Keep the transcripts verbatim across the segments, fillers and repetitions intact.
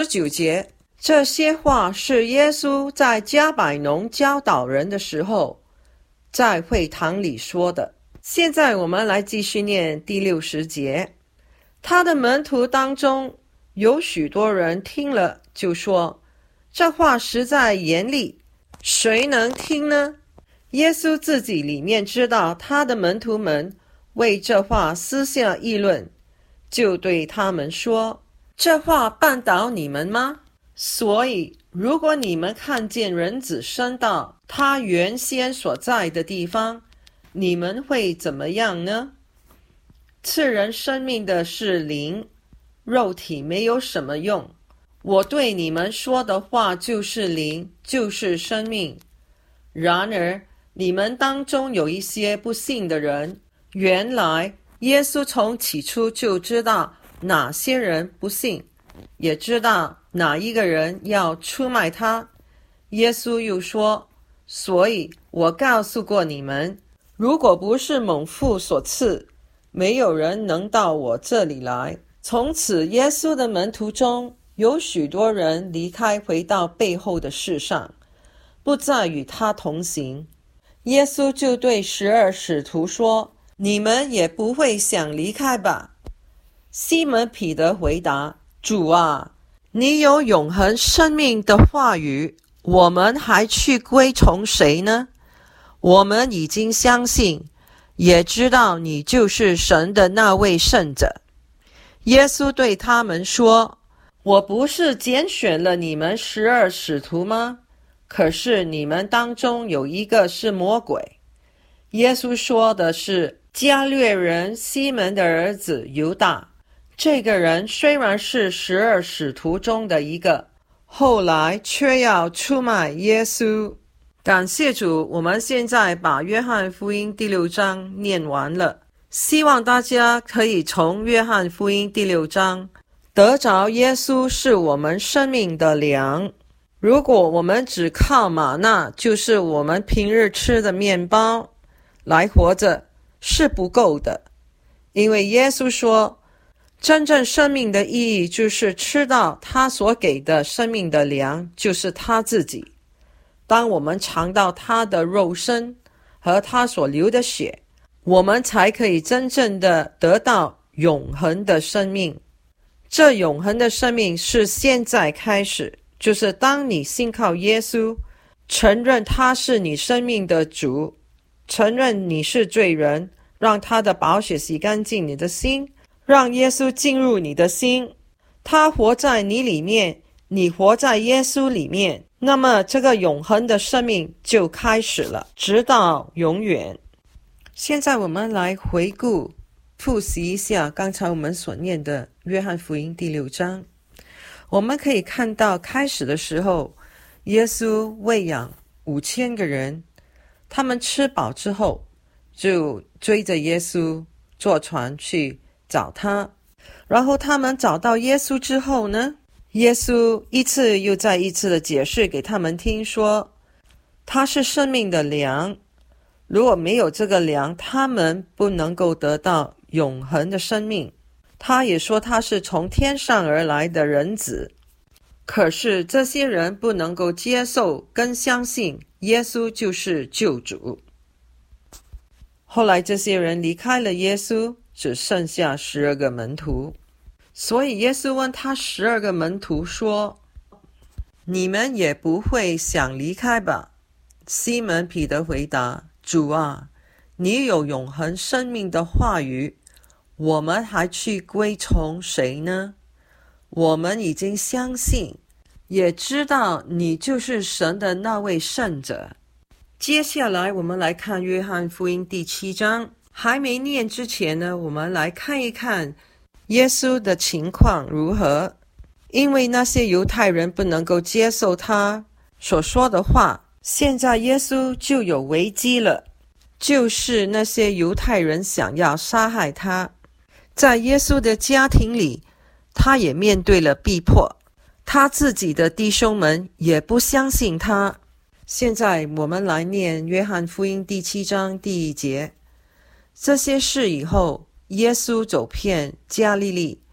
十九节，这些话是耶稣在加百农教导人的时候在会堂里说的。现在我们来继续念第六十节。他的门徒当中有许多人听了就说，这话实在严厉，谁能听呢？耶稣自己里面知道他的门徒们为这话私下议论，就对他们说，这话绊倒你们吗？所以如果你们看见人子升到他原先所在的地方，你们会怎么样呢？赐人生命的是灵，肉体没有什么用。我对你们说的话就是灵，就是生命。然而你们当中有一些不信的人，原来耶稣从起初就知道哪些人不信，也知道哪一个人要出卖他。耶稣又说，所以我告诉过你们，如果不是蒙父所赐，没有人能到我这里来。从此耶稣的门徒中有许多人离开，回到背后的世上，不再与他同行。耶稣就对十二使徒说，你们也不会想离开吧？西门彼得回答，主啊，你有永恒生命的话语，我们还去归从谁呢？我们已经相信，也知道你就是神的那位圣者。耶稣对他们说，我不是拣选了你们十二使徒吗？可是你们当中有一个是魔鬼。耶稣说的是加略人西门的儿子犹大。这个人虽然是十二使徒中的一个，后来却要出卖耶稣。感谢主，我们现在把约翰福音第六章念完了，希望大家可以从约翰福音第六章得着耶稣是我们生命的粮。如果我们只靠玛纳，就是我们平日吃的面包来活着，是不够的。因为耶稣说，真正生命的意义就是吃到他所给的生命的粮，就是他自己。当我们尝到他的肉身和他所流的血，我们才可以真正的得到永恒的生命。这永恒的生命是现在开始，就是当你信靠耶稣，承认他是你生命的主，承认你是罪人，让他的宝血洗干净你的心，让耶稣进入你的心，他活在你里面，你活在耶稣里面，那么这个永恒的生命就开始了，直到永远。现在我们来回顾复习一下刚才我们所念的约翰福音第六章。我们可以看到开始的时候，耶稣喂养五千个人，他们吃饱之后就追着耶稣坐船去找他。然后他们找到耶稣之后呢，耶稣一次又再一次的解释给他们听，说他是生命的粮，如果没有这个粮，他们不能够得到永恒的生命。他也说他是从天上而来的人子，可是这些人不能够接受跟相信耶稣就是救主。后来这些人离开了耶稣，只剩下十二个门徒。所以耶稣问他十二个门徒说，你们也不会想离开吧？西门彼得回答，主啊，你有永恒生命的话语，我们还去归从谁呢？我们已经相信，也知道你就是神的那位圣者。接下来我们来看约翰福音第七章。还没念之前呢，我们来看一看耶稣的情况如何。因为那些犹太人不能够接受他所说的话，现在耶稣就有危机了，就是那些犹太人想要杀害他。在耶稣的家庭里，他也面对了逼迫，他自己的弟兄们也不相信他。现在我们来念约翰福音第七章第一节。这些事以后，耶稣走遍加利利，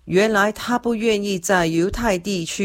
原来他不愿意在犹太地区